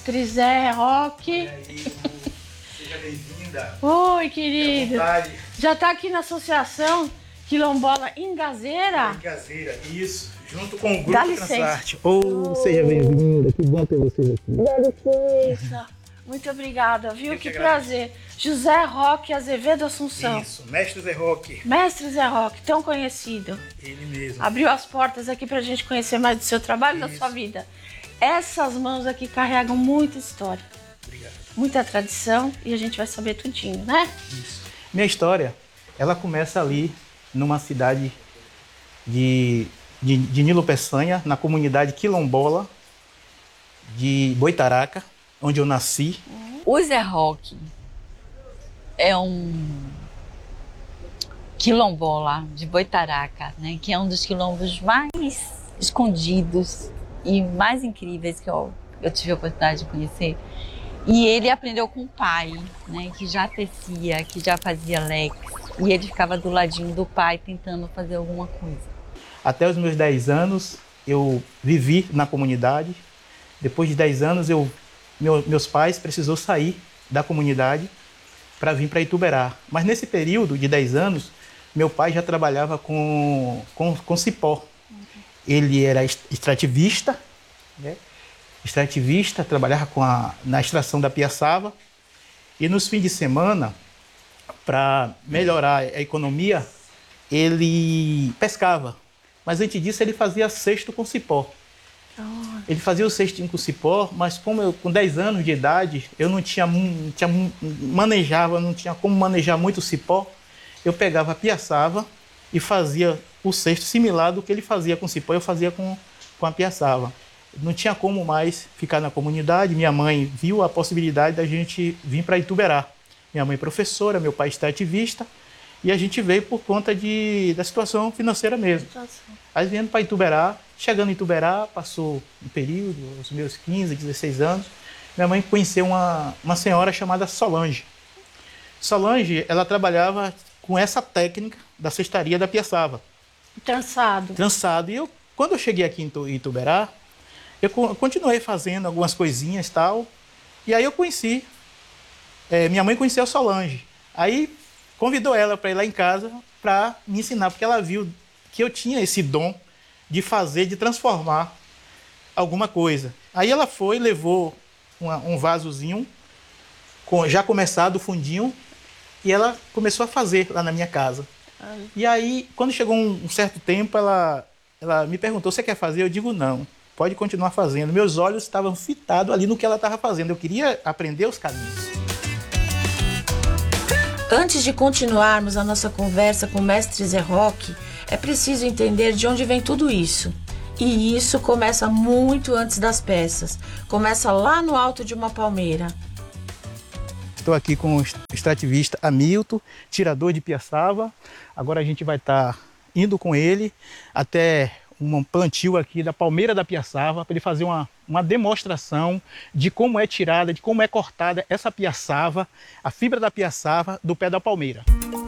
Trizé Rock. E aí, seja bem-vinda. Oi, querido. Vontade. Já tá aqui na Associação Quilombola Engazeira? Engazeira, isso. Junto com o Dá Grupo licença. Transarte. Seja bem-vinda. Que bom ter vocês aqui. Dá licença. Muito obrigada, viu? Eu que Que prazer. José Roque Azevedo Assunção. Isso, Mestre Zé Roque. Mestre Zé Roque, tão conhecido. Ele mesmo. Abriu as portas aqui pra gente conhecer mais do seu trabalho e da sua vida. Essas mãos aqui carregam muita história, Obrigado. muita tradição e a gente vai saber tudinho, né? Isso. Minha história, ela começa ali numa cidade de Nilo Peçanha, na comunidade quilombola de Boitaraca, onde eu nasci. O Zé Roque é um quilombola de Boitaraca, né, que é um dos quilombos mais escondidos e mais incríveis que eu tive a oportunidade de conhecer. E ele aprendeu com o pai, né, que já tecia, que já fazia leques, e ele ficava do ladinho do pai tentando fazer alguma coisa. Até os meus 10 anos, eu vivi na comunidade. Depois de 10 anos, meus pais precisou sair da comunidade para vir para Ituberá. Mas nesse período de 10 anos, meu pai já trabalhava com cipó. Ele era extrativista, né? Extrativista, trabalhava na extração da piaçava. E nos fins de semana, para melhorar a economia, ele pescava. Mas antes disso, ele fazia cesto com cipó. Ele fazia o cestinho com cipó, mas como eu, com 10 anos de idade, eu não tinha como manejar muito o cipó, eu pegava a piaçava e fazia o cesto similar do que ele fazia com cipó, eu fazia com a piaçava. Não tinha como mais ficar na comunidade. Minha mãe viu a possibilidade da gente vir para Ituberá. Minha mãe é professora, meu pai extrativista, e a gente veio por conta da situação financeira mesmo. Aí vindo para Ituberá, chegando em Ituberá, passou um período, os meus 15, 16 anos, minha mãe conheceu uma senhora chamada Solange. Solange, ela trabalhava com essa técnica da cestaria da piaçava. Trançado. Trançado. E quando eu cheguei aqui em Ituberá, eu continuei fazendo algumas coisinhas e tal, e aí eu conheci, minha mãe conheceu a Solange. Aí convidou ela para ir lá em casa para me ensinar, porque ela viu que eu tinha esse dom de fazer, de transformar alguma coisa. Aí ela foi, levou um vasozinho, já começado, fundinho, e ela começou a fazer lá na minha casa. E aí, quando chegou um certo tempo, ela me perguntou, você quer fazer? Eu digo, não, pode continuar fazendo. Meus olhos estavam fitados ali no que ela estava fazendo. Eu queria aprender os caminhos. Antes de continuarmos a nossa conversa com o mestre Zé Roque, é preciso entender de onde vem tudo isso. E isso começa muito antes das peças. Começa lá no alto de uma palmeira. Estou aqui com o extrativista Hamilton, tirador de piaçava. Agora a gente vai estar indo com ele até um plantio aqui da palmeira da piaçava, para ele fazer uma demonstração de como é tirada, de como é cortada essa piaçava, a fibra da piaçava do pé da palmeira.